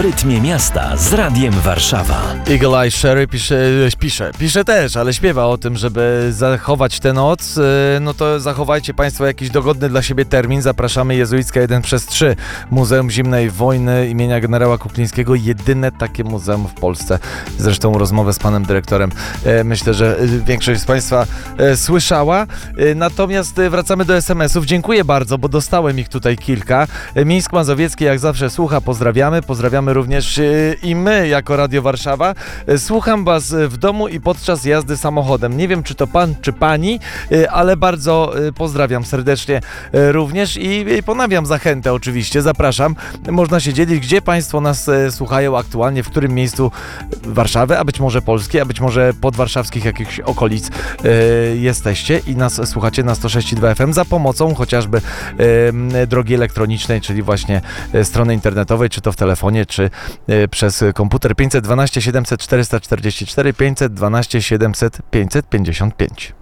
rytmie miasta z Radiem Warszawa. Eagle Eye Sherry pisze też, ale śpiewa o tym, żeby zachować tę noc. No to zachowajcie Państwo jakiś dogodny dla siebie termin. Zapraszamy Jezuicka 1/3, Muzeum Zimnej Wojny imienia generała Kuklińskiego. Jedyne takie muzeum w Polsce. Zresztą rozmowę z panem dyrektorem myślę, że większość z Państwa słyszała. Natomiast wracamy do SMS-ów. Dziękuję bardzo, bo dostałem ich tutaj kilka. Mińsk Mazowiecki jak zawsze słucha, pozdrawiamy. Pozdrawiamy również i my jako Radio Warszawa. Słucham Was w domu i podczas jazdy samochodem. Nie wiem, czy to pan, czy pani, ale bardzo pozdrawiam serdecznie również i ponawiam zachętę oczywiście. Zapraszam. Można się dzielić, gdzie Państwo nas słuchają aktualnie, w którym miejscu Warszawy, a być może Polski, a być może podwarszawskich jakichś okolic jesteście i nas słuchacie na 106,2 FM za pomocą chociażby drogi elektronicznej, czyli właśnie strony internetowej, czy to w telefonie, czy przez komputer. 512 700 444, 512 700 555.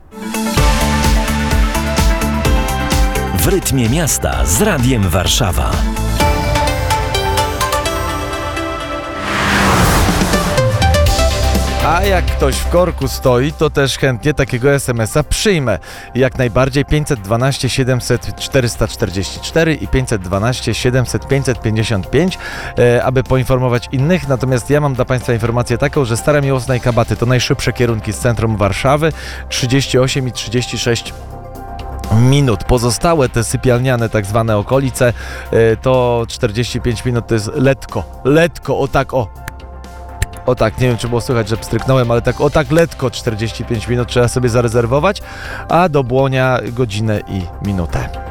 W rytmie miasta z Radiem Warszawa. A jak ktoś w korku stoi, to też chętnie takiego SMS-a przyjmę. Jak najbardziej 512 700 444 i 512 700 555, aby poinformować innych. Natomiast ja mam dla Państwa informację taką, że Stara Miłosna i Kabaty to najszybsze kierunki z centrum Warszawy, 38 i 36 minut. Pozostałe te sypialniane tak zwane okolice to 45 minut, to jest letko, o tak, nie wiem, czy było słychać, że pstryknąłem, ale tak, letko 45 minut trzeba sobie zarezerwować, a do Błonia godzinę i minutę.